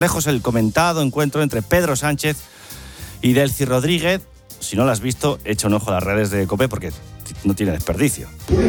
Lejos el comentado encuentro entre Pedro Sánchez y Delcy Rodríguez. Si no lo has visto, echa un ojo a las redes de COPE porque no tiene desperdicio.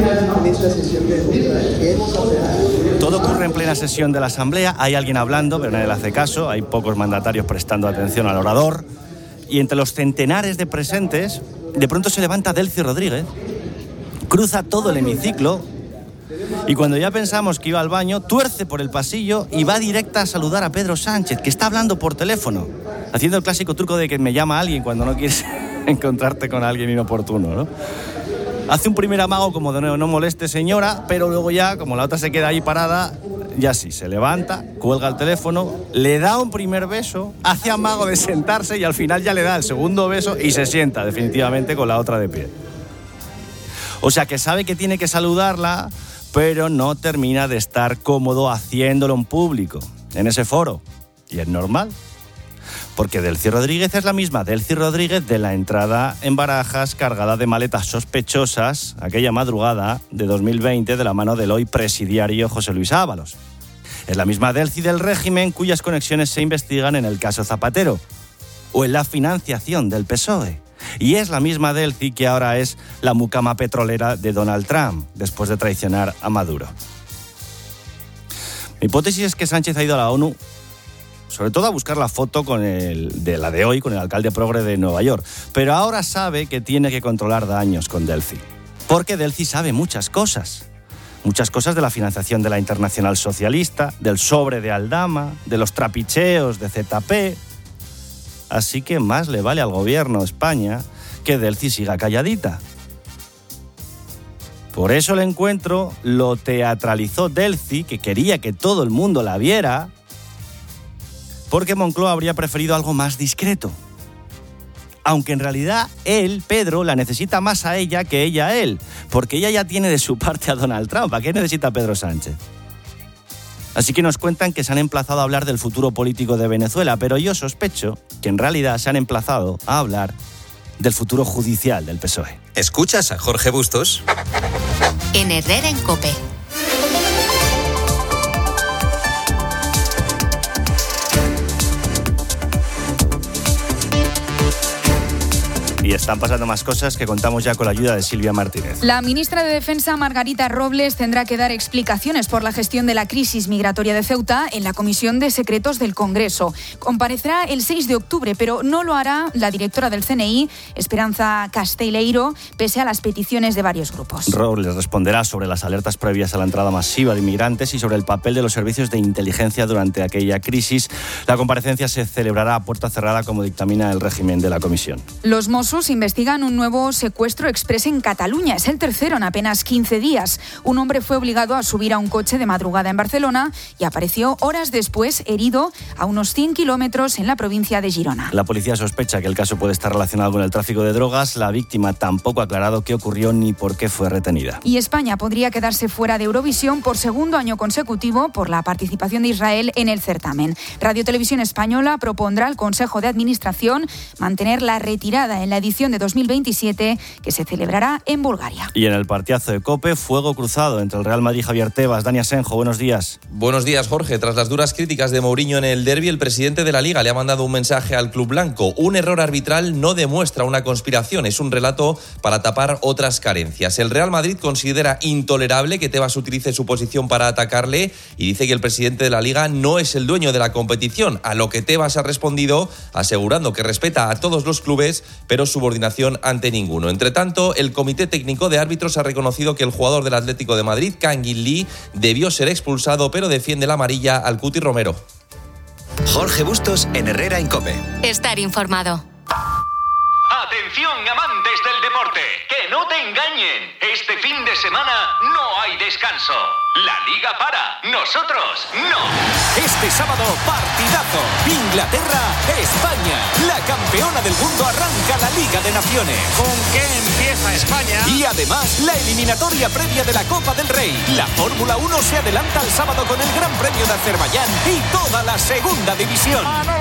Todo ocurre en plena sesión de la Asamblea. Hay alguien hablando, pero nadie le hace caso. Hay pocos mandatarios prestando atención al orador. Y entre los centenares de presentes, de pronto se levanta Delcy Rodríguez, cruza todo el hemiciclo y cuando ya pensamos que iba al baño, tuerce por el pasillo y va directa a saludar a Pedro Sánchez, que está hablando por teléfono, haciendo el clásico truco de que me llama alguien cuando no quieres encontrarte con alguien inoportuno, ¿no? Hace un primer amago como de no moleste señora, pero luego ya, como la otra se queda ahí parada, ya sí, se levanta, cuelga el teléfono, le da un primer beso, hace amago de sentarse y al final ya le da el segundo beso y se sienta definitivamente con la otra de pie. O sea que sabe que tiene que saludarla, pero no termina de estar cómodo haciéndolo en público, en ese foro. Y es normal, porque Delcy Rodríguez es la misma Delcy Rodríguez de la entrada en Barajas cargada de maletas sospechosas aquella madrugada de 2020 de la mano del hoy presidiario José Luis Ábalos. Es la misma Delcy del régimen cuyas conexiones se investigan en el caso Zapatero o en la financiación del PSOE. Y es la misma Delcy que ahora es la mucama petrolera de Donald Trump, después de traicionar a Maduro. Mi hipótesis es que Sánchez ha ido a la ONU, sobre todo a buscar la foto con la de hoy, con el alcalde progre de Nueva York. Pero ahora sabe que tiene que controlar daños con Delcy. Porque Delcy sabe muchas cosas. Muchas cosas de la financiación de la Internacional Socialista, del sobre de Aldama, de los trapicheos de ZP. Así que más le vale al gobierno España que Delcy siga calladita. Por eso el encuentro lo teatralizó Delcy, que quería que todo el mundo la viera, porque Moncloa habría preferido algo más discreto. Aunque en realidad él, Pedro, la necesita más a ella que ella a él, porque ella ya tiene de su parte a Donald Trump. ¿Para qué necesita a Pedro Sánchez? Así que nos cuentan que se han emplazado a hablar del futuro político de Venezuela, pero yo sospecho que en realidad se han emplazado a hablar del futuro judicial del PSOE. ¿Escuchas a Jorge Bustos? En Herrera en COPE. Y están pasando más cosas que contamos ya con la ayuda de Silvia Martínez. La ministra de Defensa, Margarita Robles, tendrá que dar explicaciones por la gestión de la crisis migratoria de Ceuta en la Comisión de Secretos del Congreso. Comparecerá el 6 de octubre, pero no lo hará la directora del CNI, Esperanza Casteleiro, pese a las peticiones de varios grupos. Robles responderá sobre las alertas previas a la entrada masiva de inmigrantes y sobre el papel de los servicios de inteligencia durante aquella crisis. La comparecencia se celebrará a puerta cerrada, como dictamina el régimen de la comisión. Los Mossos investigan un nuevo secuestro exprés en Cataluña. Es el tercero en apenas 15 días. Un hombre fue obligado a subir a un coche de madrugada en Barcelona y apareció horas después herido a unos 100 kilómetros en la provincia de Girona. La policía sospecha que el caso puede estar relacionado con el tráfico de drogas. La víctima tampoco ha aclarado qué ocurrió ni por qué fue retenida. Y España podría quedarse fuera de Eurovisión por segundo año consecutivo por la participación de Israel en el certamen. Radio Televisión Española propondrá al Consejo de Administración mantener la retirada en la edición de 2027 que se celebrará en Bulgaria. Y en el partidazo de COPE, fuego cruzado entre el Real Madrid y Javier Tebas. Dani Asenjo, buenos días. Buenos días, Jorge. Tras las duras críticas de Mourinho en el derbi, el presidente de la Liga le ha mandado un mensaje al club blanco. Un error arbitral no demuestra una conspiración, es un relato para tapar otras carencias. El Real Madrid considera intolerable que Tebas utilice su posición para atacarle y dice que el presidente de la Liga no es el dueño de la competición, a lo que Tebas ha respondido asegurando que respeta a todos los clubes, pero subordinación ante ninguno. Entre tanto, el Comité Técnico de Árbitros ha reconocido que el jugador del Atlético de Madrid, Kangin Lee, debió ser expulsado, pero defiende la amarilla al Cuti Romero. Jorge Bustos en Herrera en COPE. Estar informado. Atención, amantes del deporte, que no te engañen. Este fin de semana no hay descanso. La Liga para, nosotros no. Este sábado, partidazo. Inglaterra-España. La campeona del mundo arranca la Liga de Naciones. ¿Con qué empieza España? Y además, la eliminatoria previa de la Copa del Rey. La Fórmula 1 se adelanta al sábado con el Gran Premio de Azerbaiyán y toda la segunda división.